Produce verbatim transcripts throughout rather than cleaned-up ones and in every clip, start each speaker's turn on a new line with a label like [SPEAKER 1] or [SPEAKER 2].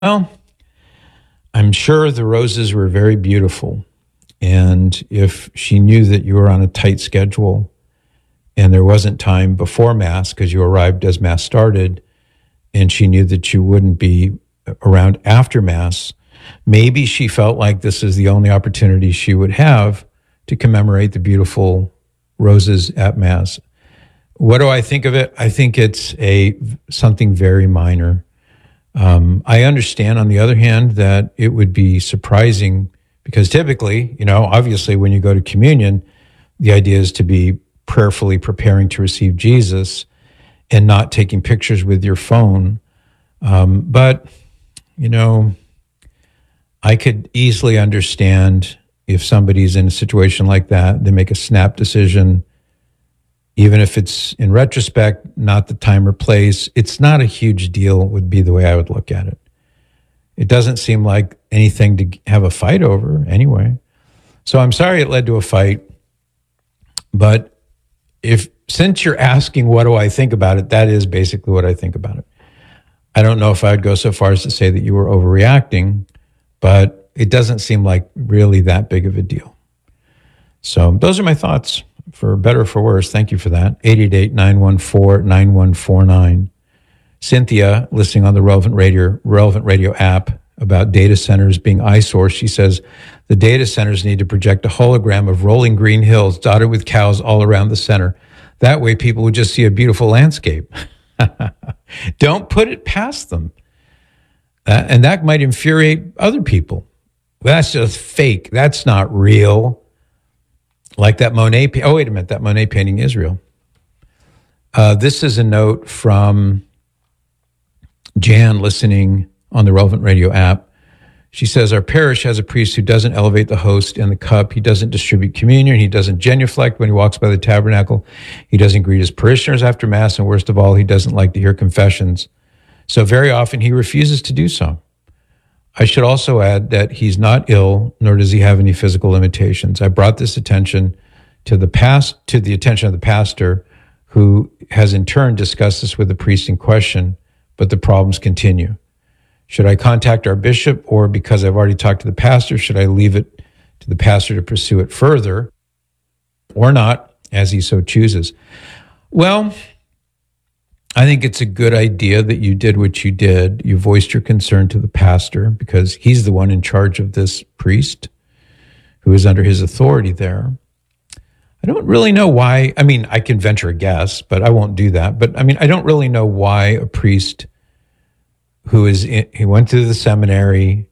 [SPEAKER 1] Well, I'm sure the roses were very beautiful. And if she knew that you were on a tight schedule and there wasn't time before Mass because you arrived as Mass started, and she knew that you wouldn't be around after Mass, maybe she felt like this is the only opportunity she would have to commemorate the beautiful roses at Mass. What do I think of it? I think it's a something very minor. Um, I understand, on the other hand, that it would be surprising because typically, you know, obviously when you go to communion, the idea is to be prayerfully preparing to receive Jesus and not taking pictures with your phone. Um, but, you know, I could easily understand if somebody's in a situation like that, they make a snap decision, even if it's in retrospect, not the time or place. It's not a huge deal would be the way I would look at it. It doesn't seem like anything to have a fight over anyway. So I'm sorry it led to a fight. But if since you're asking what do I think about it, that is basically what I think about it. I don't know if I'd go so far as to say that you were overreacting, but it doesn't seem like really that big of a deal. So those are my thoughts, for better or for worse. Thank you for that. eight eight eight, nine one four, nine one four nine. Cynthia, listening on the Relevant Radio, Relevant Radio app about data centers being eyesores, she says, the data centers need to project a hologram of rolling green hills dotted with cows all around the center. That way people would just see a beautiful landscape. Don't put it past them. Uh, and that might infuriate other people. That's just fake. That's not real. Like that Monet, pa- oh, wait a minute, that Monet painting is real. Uh, this is a note from Jan, listening on the Relevant Radio app. She says, our parish has a priest who doesn't elevate the host and the cup. He doesn't distribute communion. He doesn't genuflect when he walks by the tabernacle. He doesn't greet his parishioners after Mass. And worst of all, he doesn't like to hear confessions. So very often he refuses to do so. I should also add that he's not ill, nor does he have any physical limitations. I brought this attention to the past, to the attention of the pastor, who has in turn discussed this with the priest in question, but the problems continue. Should I contact our bishop, or because I've already talked to the pastor, should I leave it to the pastor to pursue it further, or not, as he so chooses? Well, I think it's a good idea that you did what you did. You voiced your concern to the pastor because he's the one in charge of this priest who is under his authority there. I don't really know why. I mean, I can venture a guess, but I won't do that. But I mean, I don't really know why a priest who is in, he went through the seminary,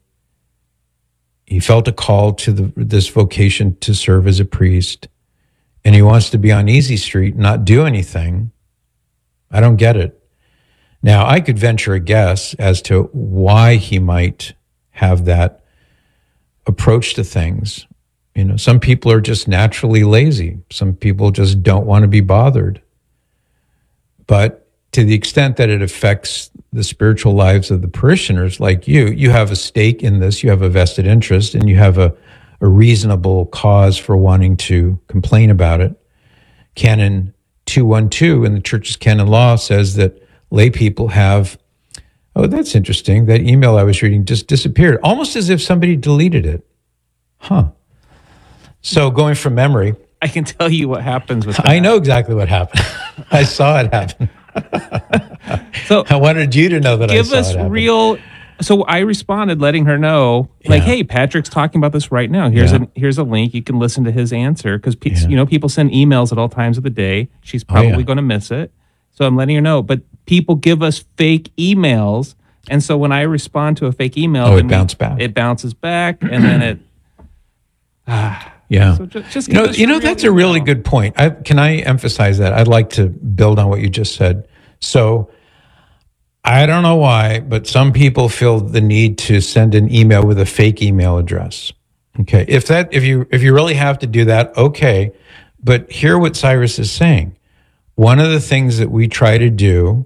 [SPEAKER 1] he felt a call to the, this vocation to serve as a priest, and he wants to be on Easy Street and not do anything. I don't get it. Now, I could venture a guess as to why he might have that approach to things. You know, some people are just naturally lazy. Some people just don't want to be bothered. But to the extent that it affects the spiritual lives of the parishioners like you, you have a stake in this, you have a vested interest, and you have a, a reasonable cause for wanting to complain about it. Canon two twelve in the Church's canon law says that lay people have, oh, that's interesting. That email I was reading just disappeared, almost as if somebody deleted it. Huh. So going from memory.
[SPEAKER 2] I can tell you what happens with that.
[SPEAKER 1] I know exactly what happened. I saw it happen.
[SPEAKER 2] So
[SPEAKER 1] I wanted you to know that I saw it happen.
[SPEAKER 2] Give us real. So I responded, letting her know, like,
[SPEAKER 1] Yeah.
[SPEAKER 2] "Hey, Patrick's talking about this right now. Here's
[SPEAKER 1] Yeah.
[SPEAKER 2] a here's a link. You can listen to his answer because pe-
[SPEAKER 1] Yeah.
[SPEAKER 2] you know people send emails at all times of the day. She's probably
[SPEAKER 1] Oh, yeah.
[SPEAKER 2] going to miss it. So I'm letting her know. But people give us fake emails, and so when I respond to a fake email,
[SPEAKER 1] Oh, it
[SPEAKER 2] then we-
[SPEAKER 1] bounced back.
[SPEAKER 2] It bounces back, and then it. Ah,
[SPEAKER 1] Yeah.
[SPEAKER 2] So just, just
[SPEAKER 1] You know,
[SPEAKER 2] give us
[SPEAKER 1] you
[SPEAKER 2] a
[SPEAKER 1] know
[SPEAKER 2] real
[SPEAKER 1] that's a really
[SPEAKER 2] email.
[SPEAKER 1] good point. I, can I emphasize that? I'd like to build on what you just said. So I don't know why, but some people feel the need to send an email with a fake email address. Okay. If that if you if you really have to do that, okay. But hear what Cyrus is saying. One of the things that we try to do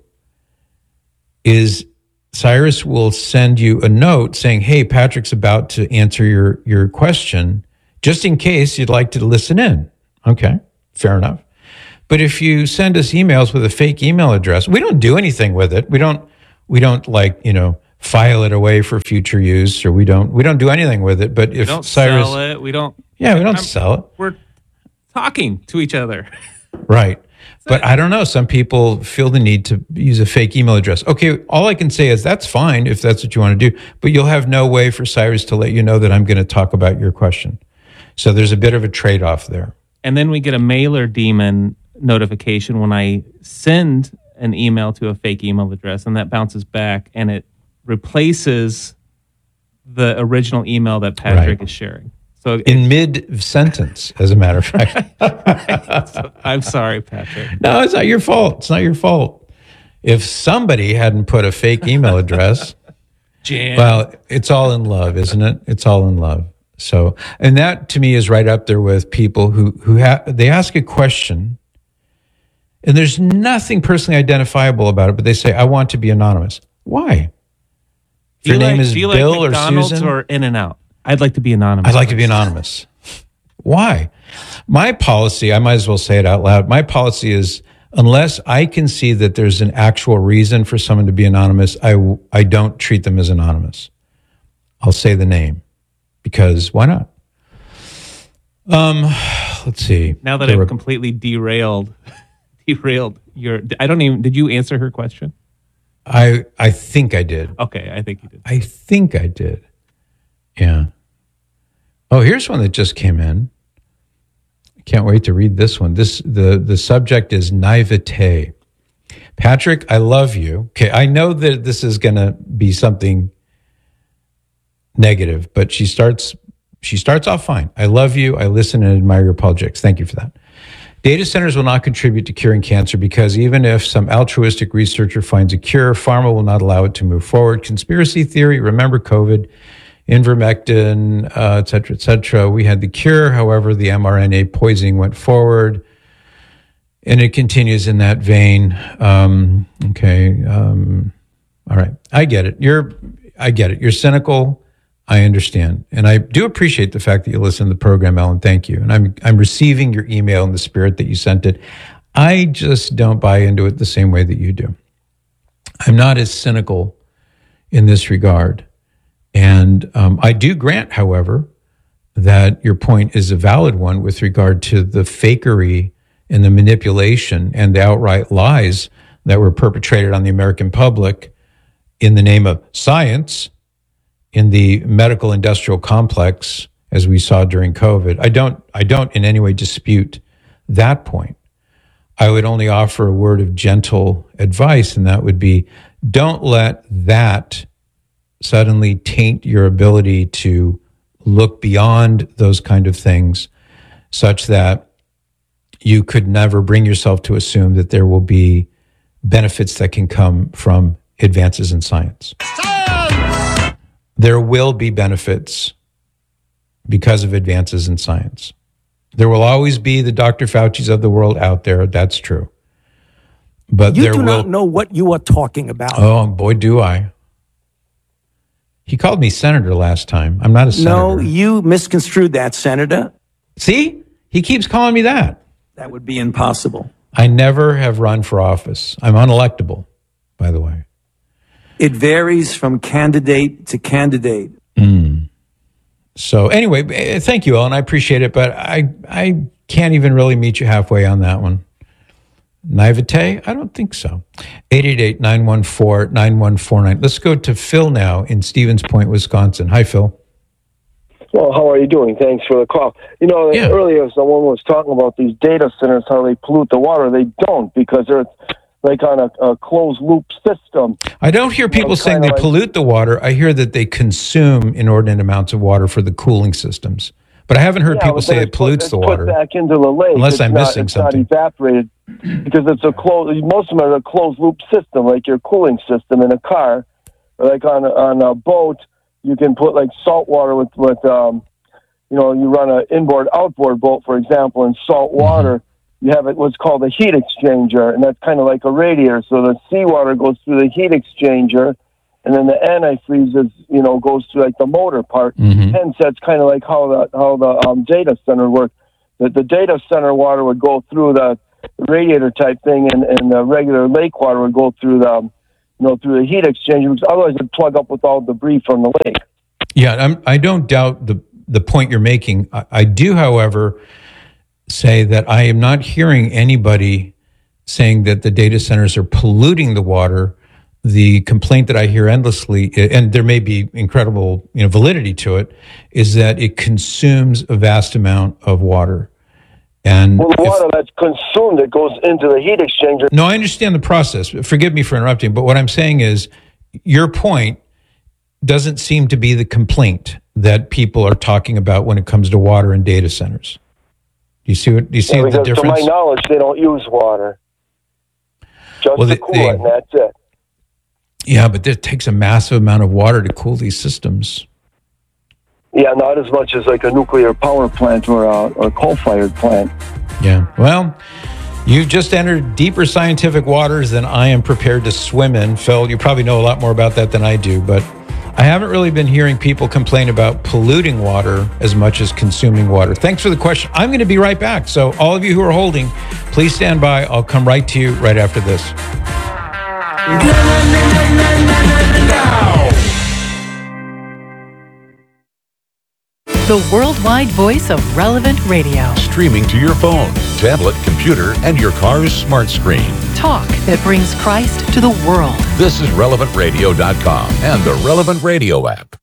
[SPEAKER 1] is Cyrus will send you a note saying, "Hey, Patrick's about to answer your your question, just in case you'd like to listen in." Okay, fair enough. But if you send us emails with a fake email address, we don't do anything with it. We don't, we don't like, you know, file it away for future use, or we don't we don't do anything with it. But if
[SPEAKER 2] We don't
[SPEAKER 1] Cyrus,
[SPEAKER 2] sell it. We don't.
[SPEAKER 1] yeah, we don't
[SPEAKER 2] I'm-
[SPEAKER 1] sell it,
[SPEAKER 2] We're talking to each other.
[SPEAKER 1] right? But I don't know. Some people feel the need to use a fake email address. Okay, all I can say is that's fine if that's what you want to do, but you'll have no way for Cyrus to let you know that I'm going to talk about your question. So there's a bit of a trade-off there.
[SPEAKER 2] And then we get a mailer demon notification when I send an email to a fake email address, and that bounces back and it replaces the original email that Patrick
[SPEAKER 1] Right.
[SPEAKER 2] is sharing. So
[SPEAKER 1] In mid-sentence, as a matter of fact.
[SPEAKER 2] I'm sorry, Patrick.
[SPEAKER 1] No, it's not your fault. It's not your fault. If somebody hadn't put a fake email address,
[SPEAKER 2] Jan.
[SPEAKER 1] well, it's all in love, isn't it? It's all in love. So, and that to me is right up there with people who who have they ask a question, and there's nothing personally identifiable about it, but they say, "I want to be anonymous." Why? If
[SPEAKER 2] Do
[SPEAKER 1] your
[SPEAKER 2] you
[SPEAKER 1] name
[SPEAKER 2] like,
[SPEAKER 1] is
[SPEAKER 2] do you
[SPEAKER 1] Bill
[SPEAKER 2] like
[SPEAKER 1] or
[SPEAKER 2] McDonald's
[SPEAKER 1] Susan,
[SPEAKER 2] or In-N-Out? I'd like to be anonymous.
[SPEAKER 1] I'd like to be anonymous. Why? My policy, I might as well say it out loud. My policy is unless I can see that there's an actual reason for someone to be anonymous, I, I don't treat them as anonymous. I'll say the name because why not? Um, let's see.
[SPEAKER 2] Now that
[SPEAKER 1] There
[SPEAKER 2] I've
[SPEAKER 1] were-
[SPEAKER 2] completely derailed, derailed your. I don't even. Did you answer her question?
[SPEAKER 1] I I think I did.
[SPEAKER 2] Okay, I think you did.
[SPEAKER 1] I think I did. Yeah. Oh, here's one that just came in. I can't wait to read this one. This the the subject is naivete. Patrick, I love you. Okay, I know that this is going to be something negative, but she starts she starts off fine. I love you. I listen and admire your apologetics. Thank you for that. Data centers will not contribute to curing cancer because even if some altruistic researcher finds a cure, pharma will not allow it to move forward. Conspiracy theory, remember COVID, Ivermectin, uh, et cetera, et cetera. We had the cure. However, the mRNA poisoning went forward. And it continues in that vein. Um, okay. Um, all right. I get it. You're, I get it. You're cynical. I understand. And I do appreciate the fact that you listen to the program, Ellen. Thank you. And I'm, I'm receiving your email in the spirit that you sent it. I just don't buy into it the same way that you do. I'm not as cynical in this regard. And um, I do grant, however, that your point is a valid one with regard to the fakery and the manipulation and the outright lies that were perpetrated on the American public in the name of science in the medical industrial complex, as we saw during COVID. I don't, I don't in any way dispute that point. I would only offer a word of gentle advice, and that would be don't let that suddenly taint your ability to look beyond those kind of things such that you could never bring yourself to assume that there will be benefits that can come from advances in science. Science! There will be benefits because of advances in science. There will always be the Doctor Fauci's of the world out there. That's true. But
[SPEAKER 3] You
[SPEAKER 1] there
[SPEAKER 3] do
[SPEAKER 1] will,
[SPEAKER 3] not know what you are talking about.
[SPEAKER 1] oh, boy, do I. He called me senator last time. I'm not a senator.
[SPEAKER 3] No, you misconstrued that, Senator.
[SPEAKER 1] See? He keeps calling me that.
[SPEAKER 3] That would be impossible.
[SPEAKER 1] I never have run for office. I'm unelectable, by the way.
[SPEAKER 3] It varies from candidate to candidate.
[SPEAKER 1] Mm. So anyway, eh, thank you, Ellen. I appreciate it, but I I can't even really meet you halfway on that one. Naivete? I don't think so. eight eight eight, nine one four, nine one four nine. Let's go to Phil now in Stevens Point, Wisconsin. Hi, Phil.
[SPEAKER 4] Well, how are you doing? Thanks for the call. You know,
[SPEAKER 1] Yeah.
[SPEAKER 4] earlier someone was talking about these data centers, how they pollute the water. They don't, because they're like on a, a closed loop system.
[SPEAKER 1] I don't hear people
[SPEAKER 4] Well,
[SPEAKER 1] saying they
[SPEAKER 4] kinda like-
[SPEAKER 1] pollute the water. I hear that they consume inordinate amounts of water for the cooling systems. But I haven't heard
[SPEAKER 4] Yeah,
[SPEAKER 1] people
[SPEAKER 4] but
[SPEAKER 1] say
[SPEAKER 4] then
[SPEAKER 1] it
[SPEAKER 4] it's
[SPEAKER 1] pollutes
[SPEAKER 4] put,
[SPEAKER 1] the
[SPEAKER 4] it's
[SPEAKER 1] water.
[SPEAKER 4] Put back into the lake.
[SPEAKER 1] Unless
[SPEAKER 4] it's
[SPEAKER 1] I'm
[SPEAKER 4] not,
[SPEAKER 1] missing
[SPEAKER 4] it's
[SPEAKER 1] something.
[SPEAKER 4] not evaporated because it's a closed. Most of them are a closed loop system, like your cooling system in a car, or like on a, on a boat. You can put like salt water with with um, you know, you run an inboard outboard boat, for example, in salt water. You have it what's called a heat exchanger, and that's kind of like a radiator. So the seawater goes through the heat exchanger, and then the antifreeze is, you know, goes through like the motor part.
[SPEAKER 1] Mhm.
[SPEAKER 4] Hence, that's kind of like how the how the um, data center works. The, the data center water would go through the radiator type thing, and, and the regular lake water would go through the you know, through the heat exchanger, because otherwise it'd plug up with all debris from the lake.
[SPEAKER 1] Yeah, I'm, I don't doubt the the point you're making. I, I do, however, say that I am not hearing anybody saying that the data centers are polluting the water. The complaint that I hear endlessly, and there may be incredible, you know, validity to it, is that it consumes a vast amount of water. And
[SPEAKER 4] Well, the
[SPEAKER 1] if-
[SPEAKER 4] water that's consumed, it goes into the heat exchanger.
[SPEAKER 1] no, I understand the process. Forgive me for interrupting, but what I'm saying is your point doesn't seem to be the complaint that people are talking about when it comes to water in data centers. Do you see what? Do you see
[SPEAKER 4] Yeah,
[SPEAKER 1] the
[SPEAKER 4] because to
[SPEAKER 1] difference?
[SPEAKER 4] my knowledge, they don't use water. Just
[SPEAKER 1] Well,
[SPEAKER 4] to
[SPEAKER 1] they-
[SPEAKER 4] cool
[SPEAKER 1] they-
[SPEAKER 4] it, and that's it.
[SPEAKER 1] Yeah, but it takes a massive amount of water to cool these systems.
[SPEAKER 4] Yeah, not as much as like a nuclear power plant or a, or a coal-fired plant.
[SPEAKER 1] Yeah. Well, you've just entered deeper scientific waters than I am prepared to swim in. Phil, you probably know a lot more about that than I do, but I haven't really been hearing people complain about polluting water as much as consuming water. Thanks for the question. I'm going to be right back. So all of you who are holding, please stand by. I'll come right to you right after this.
[SPEAKER 5] The worldwide voice of Relevant Radio.
[SPEAKER 6] Streaming to your phone, tablet, computer, and your car's smart screen.
[SPEAKER 5] Talk that brings Christ to the world.
[SPEAKER 6] This is relevant radio dot com and the Relevant Radio app.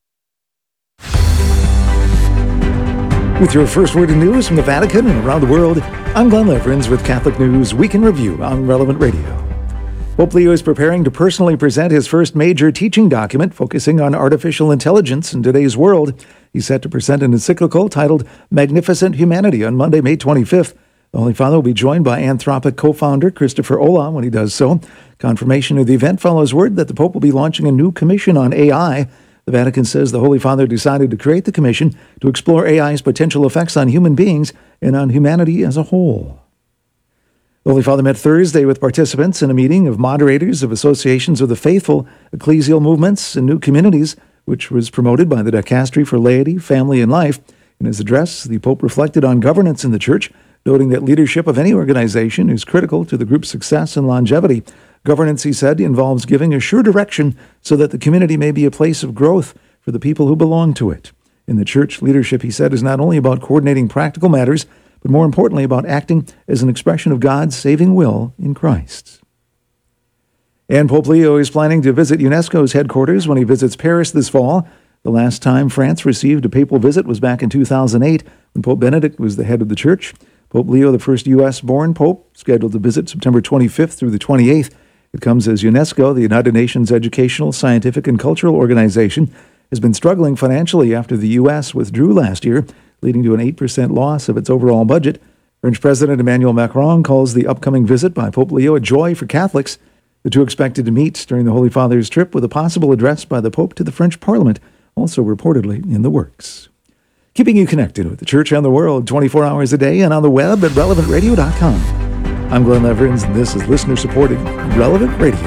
[SPEAKER 7] With your first word in news from the Vatican and around the world, I'm Glenn Leverins with Catholic News Week in Review on Relevant Radio. Pope Leo is preparing to personally present his first major teaching document focusing on artificial intelligence in today's world. He's set to present an encyclical titled Magnificent Humanity on Monday, May twenty-fifth. The Holy Father will be joined by Anthropic co-founder Christopher Olah when he does so. Confirmation of the event follows word that the Pope will be launching a new commission on A I. The Vatican says the Holy Father decided to create the commission to explore A I's potential effects on human beings and on humanity as a whole. The Holy Father met Thursday with participants in a meeting of moderators of associations of the faithful, ecclesial movements, and new communities, which was promoted by the Dicastery for Laity, Family, and Life. In his address, the Pope reflected on governance in the Church, noting that leadership of any organization is critical to the group's success and longevity. Governance, he said, involves giving a sure direction so that the community may be a place of growth for the people who belong to it. In the Church, leadership, he said, is not only about coordinating practical matters, but more importantly about acting as an expression of God's saving will in Christ. And Pope Leo is planning to visit UNESCO's headquarters when he visits Paris this fall. The last time France received a papal visit was back in two thousand eight, when Pope Benedict was the head of the Church. Pope Leo, the first U S-born pope, scheduled to visit September twenty-fifth through the twenty-eighth. It comes as UNESCO, the United Nations Educational, Scientific, and Cultural Organization, has been struggling financially after the U S withdrew last year, leading to an eight percent loss of its overall budget. French President Emmanuel Macron calls the upcoming visit by Pope Leo a joy for Catholics. The two expected to meet during the Holy Father's trip with a possible address by the Pope to the French Parliament, also reportedly in the works. Keeping you connected with the Church and the world twenty-four hours a day and on the web at relevant radio dot com. I'm Glenn Leverins, and this is listener-supported Relevant Radio.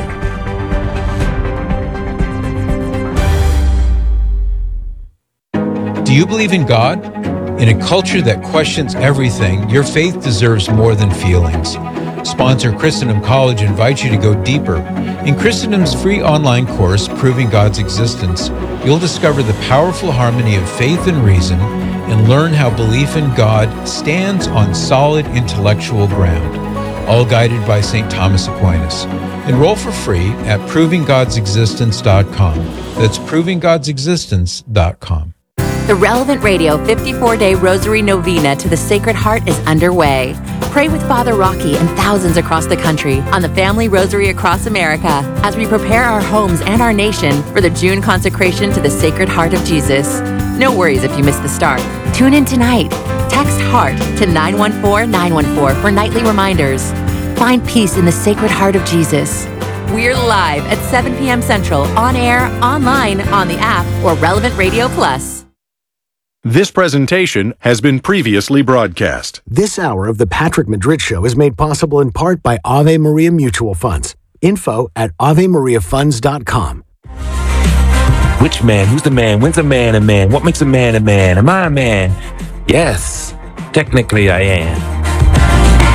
[SPEAKER 1] Do you believe in God? In a culture that questions everything, your faith deserves more than feelings. Sponsor Christendom College invites you to go deeper. In Christendom's free online course, Proving God's Existence, you'll discover the powerful harmony of faith and reason and learn how belief in God stands on solid intellectual ground, all guided by Saint Thomas Aquinas. Enroll for free at proving gods existence dot com. That's proving gods existence dot com.
[SPEAKER 8] The Relevant Radio fifty-four day Rosary Novena to the Sacred Heart is underway. Pray with Father Rocky and thousands across the country on the Family Rosary across America as we prepare our homes and our nation for the June consecration to the Sacred Heart of Jesus. No worries if you miss the start. Tune in tonight. Text HEART to nine one four nine one four for nightly reminders. Find peace in the Sacred Heart of Jesus. We're live at seven p.m. Central, on air, online, on the app, or Relevant Radio Plus.
[SPEAKER 9] This presentation has been previously broadcast.
[SPEAKER 10] This hour of the Patrick Madrid Show is made possible in part by Ave Maria Mutual Funds. Info at ave maria funds dot com.
[SPEAKER 11] Which man? Who's the man? When's a man a man? What makes a man a man? Am I a man? Yes, technically I am.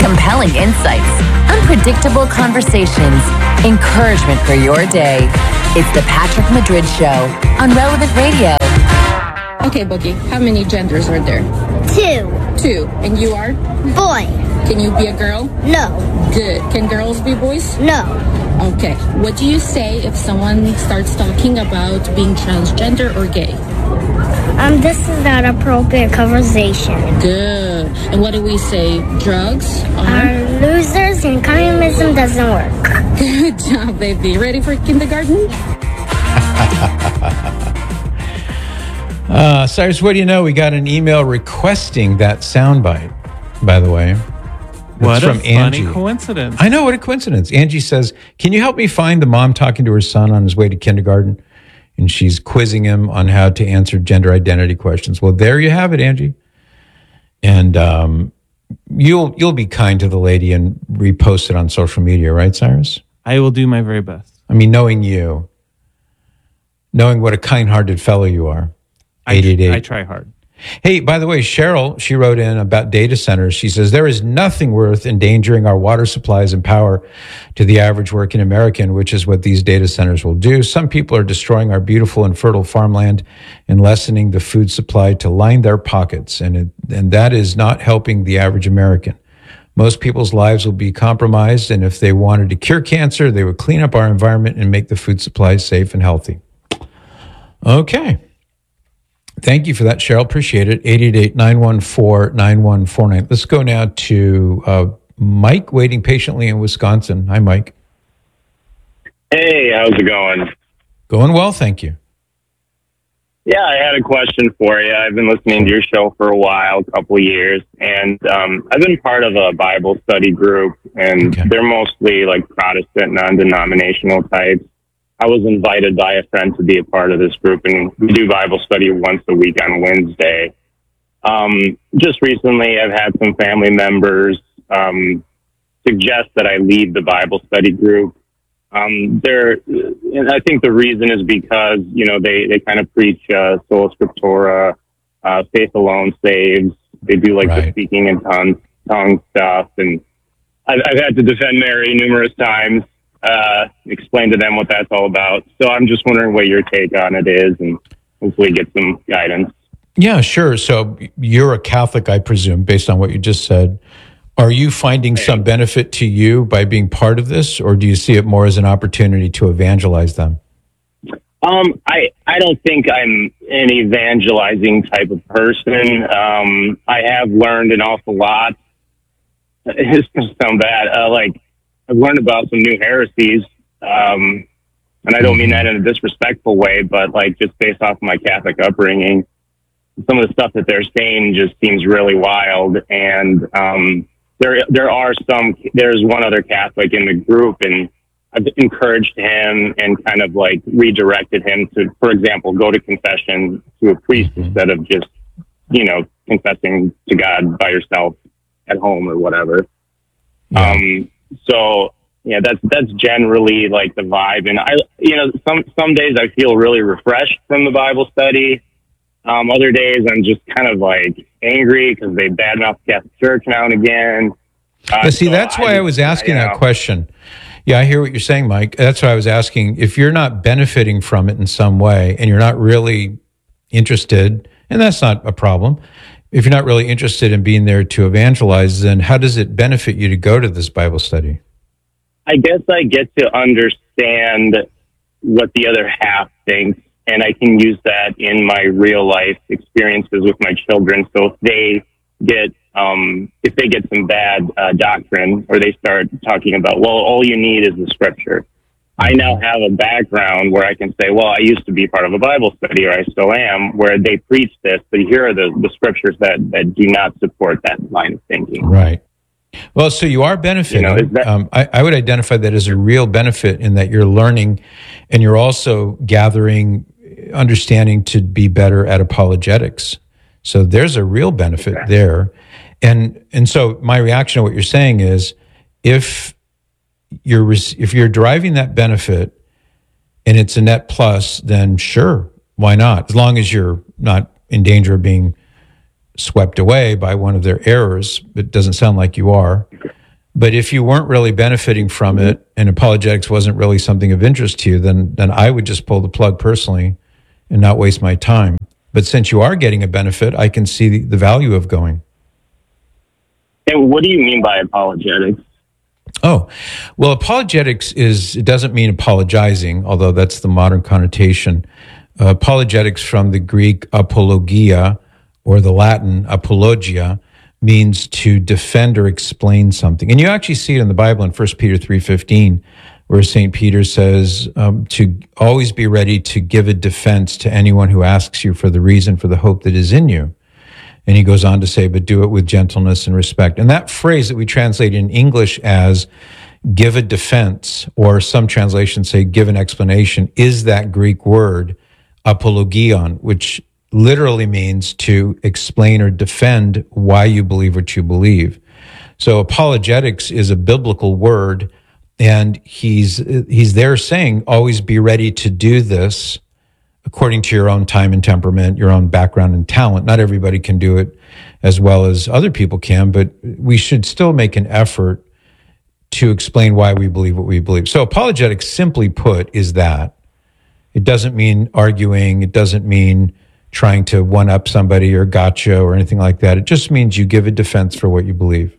[SPEAKER 8] compelling insights, unpredictable conversations, encouragement for your day. It's the Patrick Madrid Show on Relevant Radio.
[SPEAKER 12] Okay, Boogie, how many genders are there?
[SPEAKER 13] Two.
[SPEAKER 12] Two. And you are?
[SPEAKER 13] Boy.
[SPEAKER 12] Can you be a girl?
[SPEAKER 13] No.
[SPEAKER 12] Good. Can girls be boys?
[SPEAKER 13] No.
[SPEAKER 12] Okay. What do you say if someone starts talking about being transgender or gay?
[SPEAKER 13] Um, this is not appropriate conversation.
[SPEAKER 12] Good. And what do we say? Drugs are?
[SPEAKER 13] Are losers and communism doesn't work.
[SPEAKER 12] Good job, baby. Ready for kindergarten?
[SPEAKER 1] uh, Cyrus, what do you know? We got an email requesting that soundbite, by the way.
[SPEAKER 2] What
[SPEAKER 1] it's
[SPEAKER 2] a
[SPEAKER 1] from
[SPEAKER 2] funny
[SPEAKER 1] Angie.
[SPEAKER 2] coincidence.
[SPEAKER 1] I know, what a coincidence. Angie says, can you help me find the mom talking to her son on his way to kindergarten? And she's quizzing him on how to answer gender identity questions. Well, there you have it, Angie. And um, you'll you'll be kind to the lady and repost it on social media, right, Cyrus?
[SPEAKER 2] I will do my very best.
[SPEAKER 1] I mean, knowing you, knowing what a kind-hearted fellow you are. eight eight eight.
[SPEAKER 2] I try hard.
[SPEAKER 1] Hey, by the way, Cheryl, she wrote in about data centers. She says, there is nothing worth endangering our water supplies and power to the average working American, which is what these data centers will do. Some people are destroying our beautiful and fertile farmland and lessening the food supply to line their pockets. And, it, and that is not helping the average American. Most people's lives will be compromised. And if they wanted to cure cancer, they would clean up our environment and make the food supply safe and healthy. Okay. Thank you for that, Cheryl. Appreciate it. eight eight eight, nine one four, nine one four nine. Let's go now to uh, Mike waiting patiently in Wisconsin. Hi, Mike.
[SPEAKER 14] Hey, how's it going?
[SPEAKER 1] Going well, thank you.
[SPEAKER 14] Yeah, I had a question for you. I've been listening to your show for a while, a couple of years, and um, I've been part of a Bible study group, and okay. they're mostly like Protestant, non-denominational types. I was invited by a friend to be a part of this group, and we do Bible study once a week on Wednesday. Um, just recently, I've had some family members um, suggest that I leave the Bible study group. Um, they're, and I think the reason is because, you know, they, they kind of preach uh, sola scriptura, uh, faith alone saves. They do like right. the speaking in tongues, tongue stuff, and I've, I've had to defend Mary numerous times. Uh, explain to them what that's all about. So I'm just wondering what your take on it is, and hopefully get some guidance.
[SPEAKER 1] Yeah, sure. So you're a Catholic, I presume, based on what you just said. Are you finding hey. some benefit to you by being part of this, or do you see it more as an opportunity to evangelize them?
[SPEAKER 14] Um, I, I don't think I'm an evangelizing type of person. Um, I have learned an awful lot. It's going to sound bad. Uh, like, I've learned about some new heresies, um, and I don't mean that in a disrespectful way, but like just based off my Catholic upbringing, some of the stuff that they're saying just seems really wild. And um, there, there are some. There's one other Catholic in the group, and I've encouraged him and kind of like redirected him to, for example, go to confession to a priest mm-hmm. instead of just, you know, confessing to God by yourself at home or whatever. Yeah. Um, So yeah, that's that's generally like the vibe, and I, you know, some some days I feel really refreshed from the Bible study. Um, other days I'm just kind of like angry because they badmouth the Catholic Church now and again. Uh,
[SPEAKER 1] but see,
[SPEAKER 14] so
[SPEAKER 1] that's
[SPEAKER 14] I
[SPEAKER 1] why
[SPEAKER 14] just,
[SPEAKER 1] I was asking
[SPEAKER 14] I,
[SPEAKER 1] that know. question. Yeah, I hear what you're saying, Mike. That's why I was asking if you're not benefiting from it in some way, and you're not really interested, and that's not a problem. If you're not really interested in being there to evangelize, then how does it benefit you to go to this Bible study?
[SPEAKER 14] I guess I get to understand what the other half thinks, and I can use that in my real life experiences with my children. So if they get um, if they get some bad uh, doctrine, or they start talking about, well, all you need is the scripture, I now have a background where I can say, well, I used to be part of a Bible study, or I still am, where they preach this, but here are the, the scriptures that, that do not support that line of thinking.
[SPEAKER 1] Right. Well, so you are benefiting. You know, that, um, I, I would identify that as a real benefit in that you're learning, and you're also gathering understanding to be better at apologetics. So there's a real benefit okay. there. And and so my reaction to what you're saying is, if you're if you're deriving that benefit and it's a net plus, then sure, why not? As long as you're not in danger of being swept away by one of their errors. It doesn't sound like you are. But if you weren't really benefiting from it and apologetics wasn't really something of interest to you, then then I would just pull the plug personally and not waste my time. But since you are getting a benefit, I can see the, the value of going.
[SPEAKER 14] And what do you mean by apologetics?
[SPEAKER 1] Oh, well, apologetics is, it doesn't mean apologizing, although that's the modern connotation. Uh, apologetics from the Greek apologia or the Latin apologia means to defend or explain something. And you actually see it in the Bible in First Peter three fifteen, where Saint Peter says um, to always be ready to give a defense to anyone who asks you for the reason for the hope that is in you. And he goes on to say, but do it with gentleness and respect. And that phrase that we translate in English as give a defense, or some translations say give an explanation, is that Greek word apologion, which literally means to explain or defend why you believe what you believe. So apologetics is a biblical word, and he's he's there saying always be ready to do this according to your own time and temperament, your own background and talent. Not everybody can do it as well as other people can, but we should still make an effort to explain why we believe what we believe. So apologetics, simply put, is that. It doesn't mean arguing. It doesn't mean trying to one-up somebody or gotcha or anything like that. It just means you give a defense for what you believe.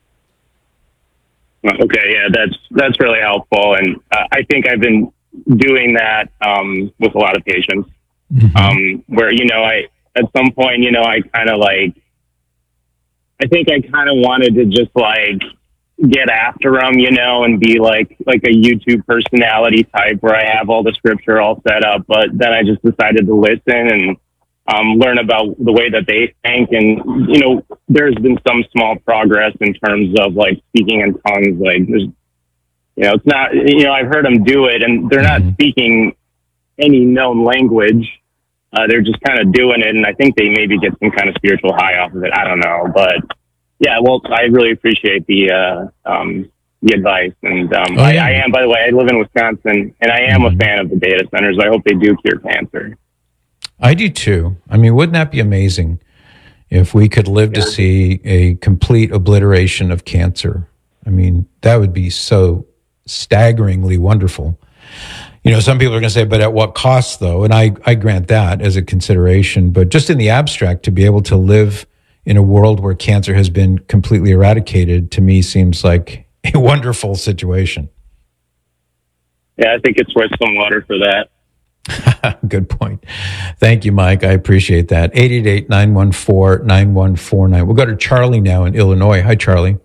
[SPEAKER 14] Okay, yeah, that's that's really helpful, and uh, I think I've been doing that um, with a lot of patients. Mm-hmm. Um, where you know, I at some point, you know, I kind of like, I think I kind of wanted to just like get after them, you know, and be like like a YouTube personality type where I have all the scripture all set up, but then I just decided to listen and um, learn about the way that they think. And, you know, there's been some small progress in terms of like speaking in tongues. Like, there's, you know, it's not, you know, I've heard them do it and they're not speaking any known language. Uh, they're just kind of doing it. And I think they maybe get some kind of spiritual high off of it. I don't know. But yeah, well, I really appreciate the, uh, um, the advice. And um,
[SPEAKER 1] oh, yeah.
[SPEAKER 14] I, I am, by the way, I live in Wisconsin and I am mm-hmm. a fan of the data centers. I hope they do cure cancer.
[SPEAKER 1] I do too. I mean, wouldn't that be amazing if we could live yeah. to see a complete obliteration of cancer? I mean, that would be so staggeringly wonderful. You know, some people are going to say, but at what cost though? And I, I grant that as a consideration, but just in the abstract, to be able to live in a world where cancer has been completely eradicated, to me seems like a wonderful situation.
[SPEAKER 14] Yeah, I think it's worth some water for that.
[SPEAKER 1] Good point. Thank you, Mike. I appreciate that. eight eight eight, nine one four, nine one four nine. We'll go to Charlie now in Illinois. Hi, Charlie.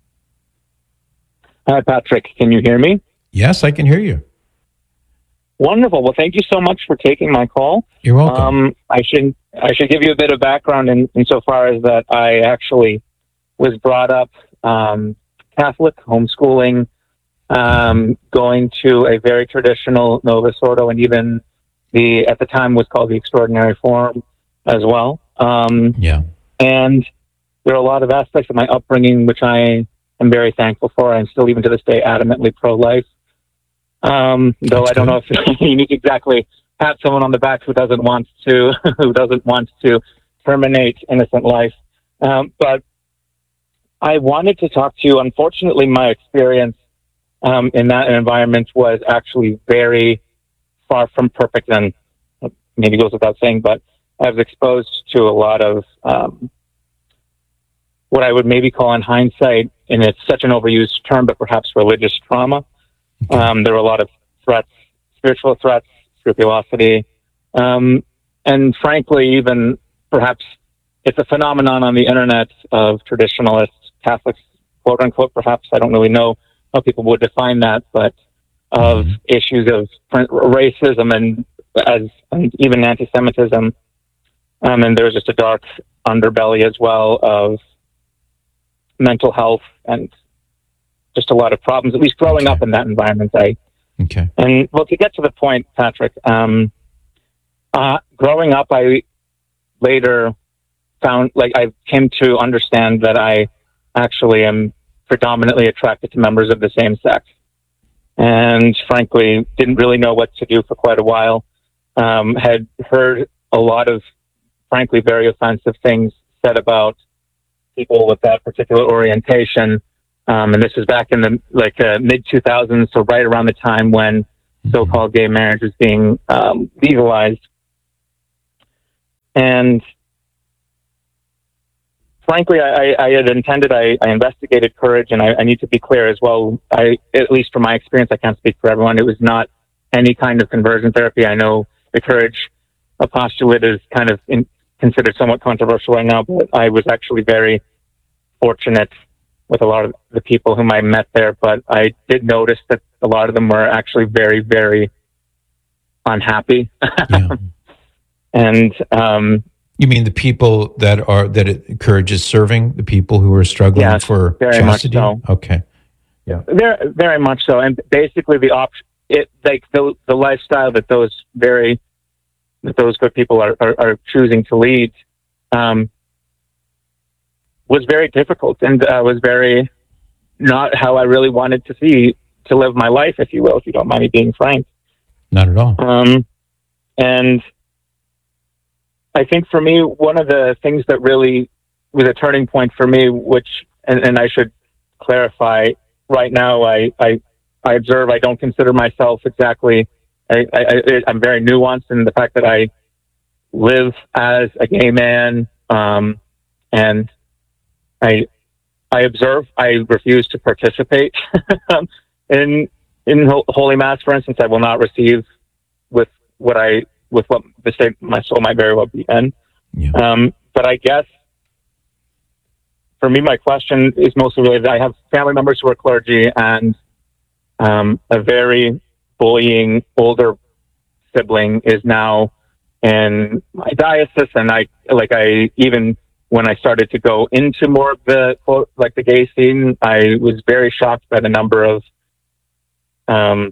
[SPEAKER 15] Hi, Patrick. Can you hear me?
[SPEAKER 1] Yes, I can hear you.
[SPEAKER 15] Wonderful. Well, thank you so much for taking my call.
[SPEAKER 1] You're welcome.
[SPEAKER 15] Um, I should I should give you a bit of background in, insofar as that I actually was brought up um, Catholic, homeschooling, um, going to a very traditional Novus Ordo, and even the at the time was called the Extraordinary Form as well. Um,
[SPEAKER 1] yeah.
[SPEAKER 15] And there are a lot of aspects of my upbringing which I am very thankful for. I'm still, even to this day, adamantly pro-life. Um, though That's I don't good. know if you need to exactly pat someone on the back who doesn't want to, who doesn't want to terminate innocent life. Um, but I wanted to talk to you. Unfortunately, my experience um, in that environment was actually very far from perfect, and maybe goes without saying, but I was exposed to a lot of um, what I would maybe call in hindsight, and it's such an overused term, but perhaps religious trauma. Um, there were a lot of threats, spiritual threats, scrupulosity, um, and frankly, even perhaps it's a phenomenon on the internet of traditionalist Catholics, quote unquote, perhaps, I don't really know how people would define that, but of mm-hmm. issues of racism and as and even anti-Semitism. Um, and there's just a dark underbelly as well of mental health and just a lot of problems, at least growing
[SPEAKER 1] okay.
[SPEAKER 15] up in that environment. I,
[SPEAKER 1] okay.
[SPEAKER 15] And well, to get to the point, Patrick, um, uh, growing up, I later found, like, I came to understand that I actually am predominantly attracted to members of the same sex. And frankly, didn't really know what to do for quite a while. Um, had heard a lot of, frankly, very offensive things said about people with that particular orientation. Um, and this was back in the like uh, mid two thousands, so right around the time when so-called gay marriage was being um, legalized. And frankly, I, I had intended, I, I investigated Courage, and I, I need to be clear as well. I, at least from my experience, I can't speak for everyone. It was not any kind of conversion therapy. I know the Courage postulate is kind of in, considered somewhat controversial right now, but I was actually very fortunate with a lot of the people whom I met there. But I did notice that a lot of them were actually very, very unhappy.
[SPEAKER 1] Yeah.
[SPEAKER 15] And, um,
[SPEAKER 1] you mean the people that are that it, Courage is serving, the people who are struggling
[SPEAKER 15] yes,
[SPEAKER 1] for
[SPEAKER 15] very
[SPEAKER 1] chastity?
[SPEAKER 15] much so.
[SPEAKER 1] Okay. Yeah.
[SPEAKER 15] Very, very much so. And basically the option, it like the the lifestyle that those very that those good people are, are, are choosing to lead um, was very difficult and uh, was very not how I really wanted to see to live my life, if you will, if you don't mind me being frank.
[SPEAKER 1] Not at all.
[SPEAKER 15] Um, and I think for me, one of the things that really was a turning point for me, which, and, and I should clarify right now, I, I, I observe, I don't consider myself exactly, I, I, I'm very nuanced in the fact that I live as a gay man. Um, and I, I observe, I refuse to participate in, in Holy Mass, for instance. I will not receive with what I, with what the state my soul might very well be in.
[SPEAKER 1] Yeah.
[SPEAKER 15] Um, but I guess for me, my question is mostly related. I have family members who are clergy and um, a very bullying older sibling is now in my diocese. And I, like I, even when I started to go into more of the, quote, like the gay scene, I was very shocked by the number of, um,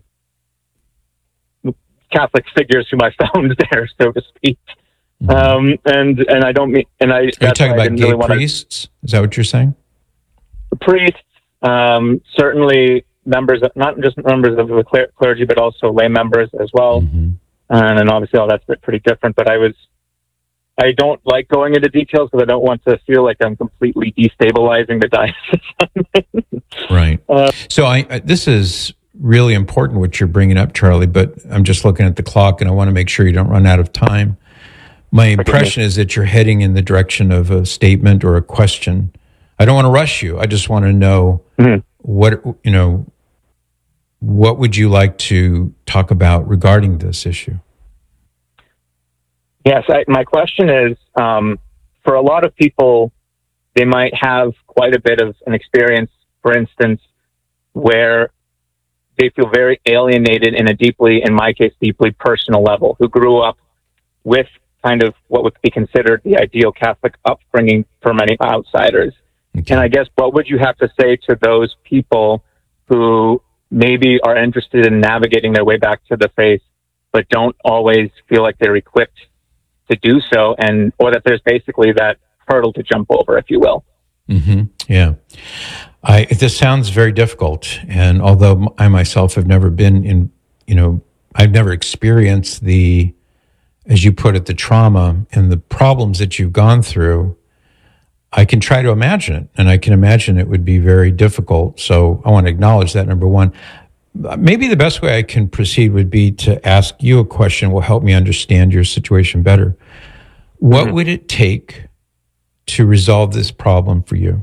[SPEAKER 15] Catholic figures whom I found there, so to speak.
[SPEAKER 1] Mm-hmm.
[SPEAKER 15] Um, and, and I don't mean, and I,
[SPEAKER 1] Are you talking about gay really priests? Is that what you're saying?
[SPEAKER 15] Priests, um, certainly members, of, not just members of the cler- clergy, but also lay members as well.
[SPEAKER 1] Mm-hmm.
[SPEAKER 15] And then obviously all that's pretty different, but I was, I don't like going into details because I don't want to feel like I'm completely destabilizing the diocese.
[SPEAKER 1] Right.
[SPEAKER 15] Uh,
[SPEAKER 1] so I, I, this is really important what you're bringing up, Charlie, but I'm just looking at the clock and I want to make sure you don't run out of time. My impression is that you're heading in the direction of a statement or a question. I don't want to rush you. I just want to know
[SPEAKER 15] mm-hmm.
[SPEAKER 1] what, you know, what would you like to talk about regarding this issue?
[SPEAKER 15] Yes, I, my question is, um, for a lot of people, they might have quite a bit of an experience, for instance, where they feel very alienated in a deeply, in my case, deeply personal level, who grew up with kind of what would be considered the ideal Catholic upbringing for many outsiders.
[SPEAKER 1] Okay.
[SPEAKER 15] And I guess what would you have to say to those people who maybe are interested in navigating their way back to the faith, but don't always feel like they're equipped to do so, and or that there's basically that hurdle to jump over, if you will?
[SPEAKER 1] Mm-hmm. Yeah. I, this sounds very difficult. And although I myself have never been in, you know, I've never experienced the, as you put it, the trauma and the problems that you've gone through, I can try to imagine it. And I can imagine it would be very difficult. So I want to acknowledge that, number one. Maybe the best way I can proceed would be to ask you a question will help me understand your situation better. What mm-hmm. would it take to resolve this problem for you?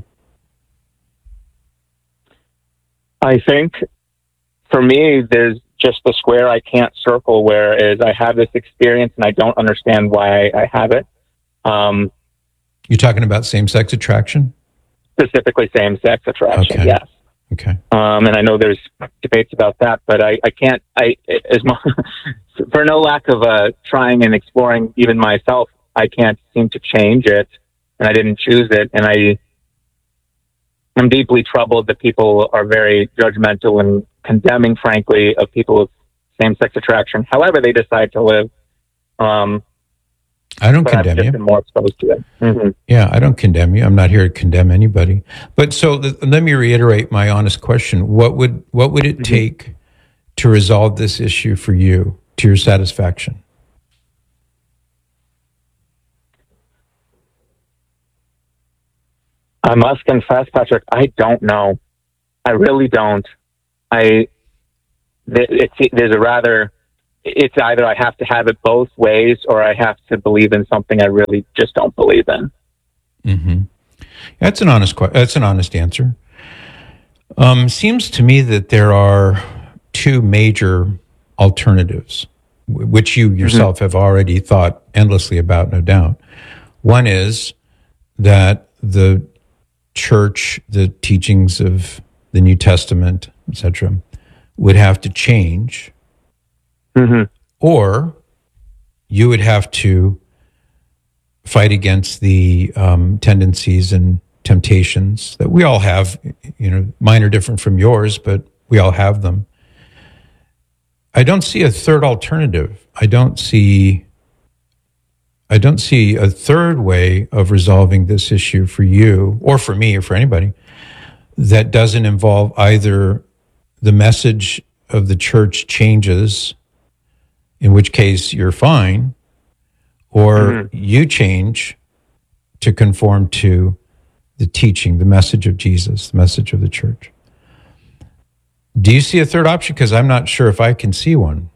[SPEAKER 15] I think for me, there's just the square I can't circle, whereas I have this experience and I don't understand why I, I have it. Um,
[SPEAKER 1] You're talking about same-sex attraction?
[SPEAKER 15] Specifically same-sex attraction,
[SPEAKER 1] okay.
[SPEAKER 15] yes.
[SPEAKER 1] Okay.
[SPEAKER 15] Um, and I know there's debates about that, but I, I can't, I, as much, for no lack of uh, trying and exploring even myself, I can't seem to change it, and I didn't choose it, and I, I'm deeply troubled that people are very judgmental and condemning, frankly, of people with same-sex attraction, however they decide to live. Um,
[SPEAKER 1] I don't
[SPEAKER 15] but
[SPEAKER 1] condemn
[SPEAKER 15] I've just
[SPEAKER 1] you.
[SPEAKER 15] been more exposed to it. Mm-hmm.
[SPEAKER 1] Yeah, I don't condemn you. I'm not here to condemn anybody. But so th- let me reiterate my honest question. What would what would it mm-hmm. take to resolve this issue for you to your satisfaction?
[SPEAKER 15] I must confess, Patrick, I don't know. I really don't. I it's there's a rather it's either I have to have it both ways, or I have to believe in something I really just don't believe in.
[SPEAKER 1] Mm-hmm. That's an honest que- That's an honest answer. Um, seems to me that there are two major alternatives, w- which you yourself mm-hmm. have already thought endlessly about, no doubt. One is that the church, the teachings of the New Testament, et cetera, would have to change,
[SPEAKER 15] mm-hmm.
[SPEAKER 1] or you would have to fight against the um, tendencies and temptations that we all have. You know, mine are different from yours, but we all have them. I don't see a third alternative. I don't see I don't see a third way of resolving this issue for you or for me or for anybody that doesn't involve either the message of the church changes, in which case you're fine, or mm-hmm. you change to conform to the teaching, the message of Jesus, the message of the church. Do you see a third option? Because I'm not sure if I can see one.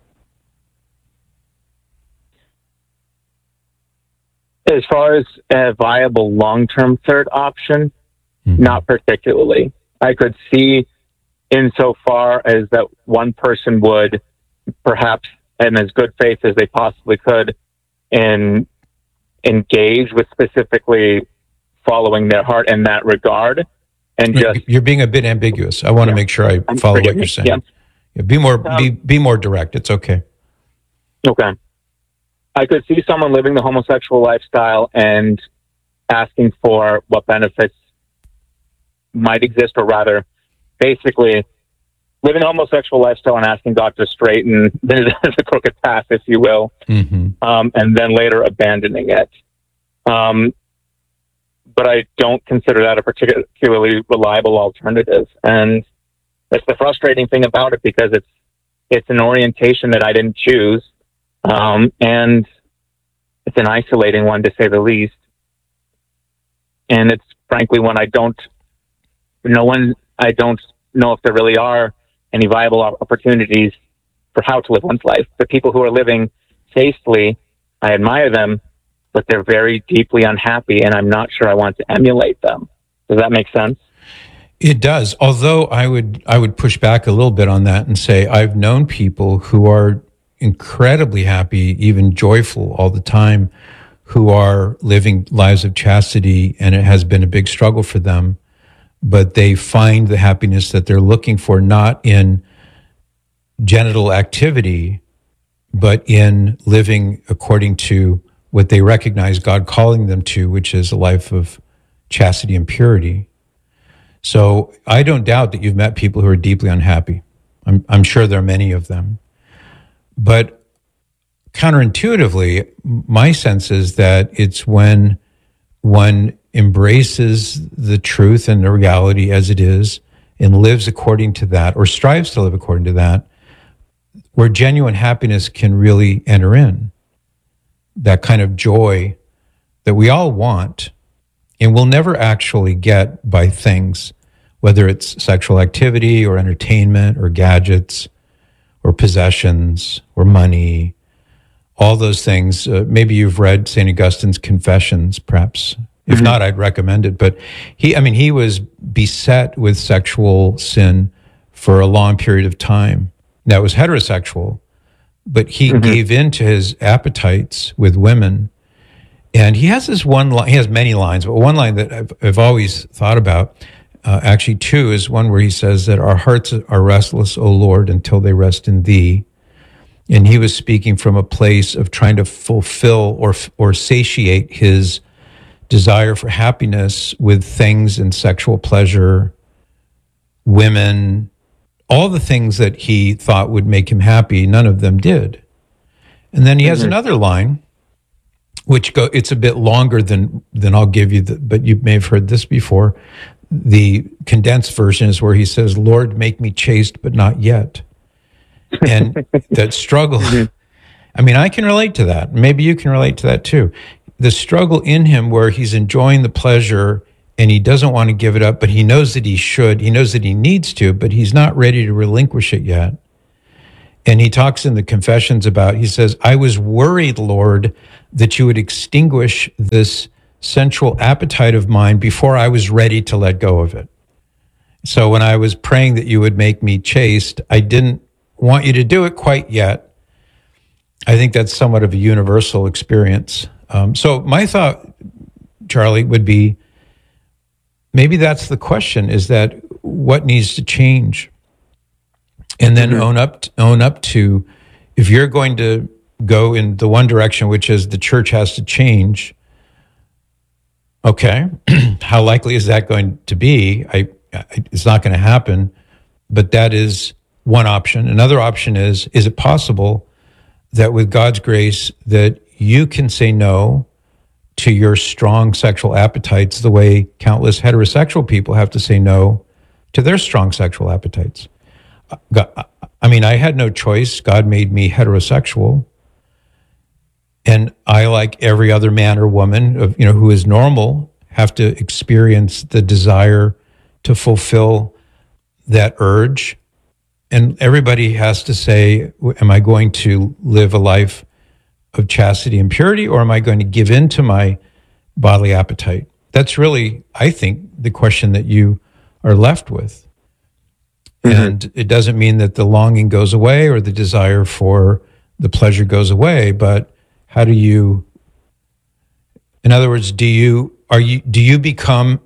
[SPEAKER 15] As far as a viable long-term third option, mm-hmm. not particularly. I could see insofar as that one person would perhaps, in as good faith as they possibly could, in engage with specifically following their heart in that regard. And just
[SPEAKER 1] you're being a bit ambiguous. I want yeah. to make sure I
[SPEAKER 15] I'm
[SPEAKER 1] follow what you're saying.
[SPEAKER 15] Yeah.
[SPEAKER 1] Yeah, be more
[SPEAKER 15] um,
[SPEAKER 1] be be more direct. It's okay.
[SPEAKER 15] Okay. I could see someone living the homosexual lifestyle and asking for what benefits might exist, or rather, basically, living a homosexual lifestyle and asking God to straighten the, the crooked path, if you will,
[SPEAKER 1] mm-hmm.
[SPEAKER 15] um, and then later abandoning it. Um, but I don't consider that a particularly reliable alternative. And that's the frustrating thing about it, because it's it's an orientation that I didn't choose, um, and it's an isolating one, to say the least. And it's frankly one I don't, no one, I don't know if there really are any viable opportunities for how to live one's life. The people who are living safely, I admire them, but they're very deeply unhappy, and I'm not sure I want to emulate them. Does that make sense?
[SPEAKER 1] It does. Although I would I would push back a little bit on that and say I've known people who are incredibly happy, even joyful all the time, who are living lives of chastity, and it has been a big struggle for them, but they find the happiness that they're looking for not in genital activity, but in living according to what they recognize God calling them to, which is a life of chastity and purity. So I don't doubt that you've met people who are deeply unhappy. I'm, I'm sure there are many of them. But counterintuitively, my sense is that it's when one embraces the truth and the reality as it is and lives according to that, or strives to live according to that, where genuine happiness can really enter in. That kind of joy that we all want and will never actually get by things, whether it's sexual activity or entertainment or gadgets or possessions or money, all those things. Uh, maybe you've read Saint Augustine's Confessions, perhaps. If mm-hmm. not, I'd recommend it. But he, I mean, he was beset with sexual sin for a long period of time. Now, it was heterosexual, but he mm-hmm. gave in to his appetites with women. And he has this one line, he has many lines, but one line that I've, I've always thought about, uh, actually two, is one where he says that our hearts are restless, O Lord, until they rest in thee. And he was speaking from a place of trying to fulfill or or satiate his desire for happiness with things and sexual pleasure, women, all the things that he thought would make him happy. None of them did. And then he has mm-hmm. another line, which go, it's a bit longer than, than I'll give you, the, but you may have heard this before. The condensed version is where he says, Lord, make me chaste, but not yet. And that struggle, mm-hmm. I mean, I can relate to that. Maybe you can relate to that too. The struggle in him where he's enjoying the pleasure and he doesn't want to give it up, but he knows that he should. He knows that he needs to, but he's not ready to relinquish it yet. And he talks in the Confessions about, he says, I was worried, Lord, that you would extinguish this sensual appetite of mine before I was ready to let go of it. So when I was praying that you would make me chaste, I didn't want you to do it quite yet. I think that's somewhat of a universal experience. Um, so my thought, Charlie, would be, maybe that's the question, is that what needs to change? And then mm-hmm. own up, own up to, if you're going to go in the one direction, which is the church has to change, okay, how likely is that going to be? I, I it's not going to happen, but that is one option. Another option is, is it possible that with God's grace that you can say no to your strong sexual appetites the way countless heterosexual people have to say no to their strong sexual appetites? God, I mean, I had no choice. God made me heterosexual. And I, like every other man or woman of, you know, who is normal, have to experience the desire to fulfill that urge. And everybody has to say, am I going to live a life of chastity and purity, or am I going to give in to my bodily appetite? That's really, I think, the question that you are left with. Mm-hmm. And it doesn't mean that the longing goes away or the desire for the pleasure goes away, but how do you, in other words, do you, are you, do you become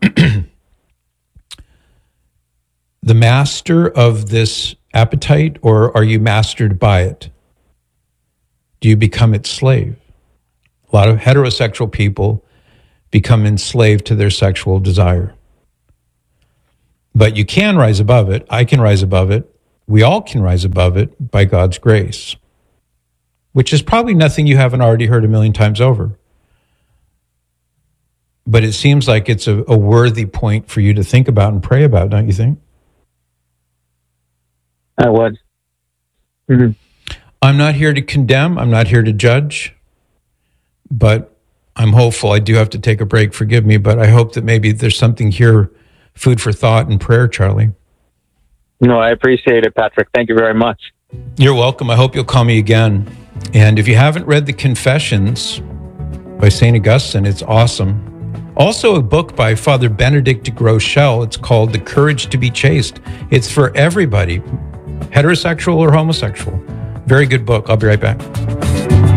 [SPEAKER 1] the master of this appetite, or are you mastered by it? Do you become its slave? A lot of heterosexual people become enslaved to their sexual desire. But you can rise above it. I can rise above it. We all can rise above it by God's grace, which is probably nothing you haven't already heard a million times over. But it seems like it's a, a worthy point for you to think about and pray about, don't you think?
[SPEAKER 15] I would. Mm-hmm.
[SPEAKER 1] I'm not here to condemn. I'm not here to judge. But I'm hopeful. I do have to take a break. Forgive me. But I hope that maybe there's something here, food for thought and prayer, Charlie.
[SPEAKER 15] No, I appreciate it, Patrick. Thank you very much.
[SPEAKER 1] You're welcome. I hope you'll call me again. And if you haven't read the Confessions by Saint Augustine, it's awesome. Also a book by Father Benedict de Groeschel. It's called The Courage to be Chaste. It's for everybody, heterosexual or homosexual. Very good book. I'll be right back.